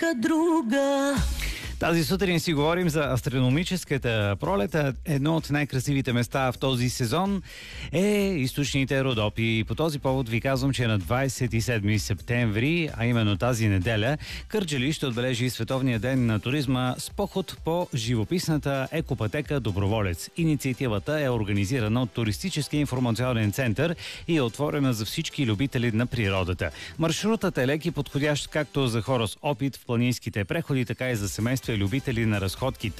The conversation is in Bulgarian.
пътека друга. Тази сутрин си говорим за астрономическата пролет. Едно от най-красивите места в този сезон е източните Родопи. По този повод ви казвам, че на 27 септември, а именно тази неделя, Кърджали ще отбележи Световния ден на туризма с поход по живописната екопътека Доброволец. Инициативата е организирана от Туристическия информационен център и е отворена за всички любители на природата. Маршрутът е лек и подходящ както за хора с опит в планинските преходи, така и за семейства и любители на разходките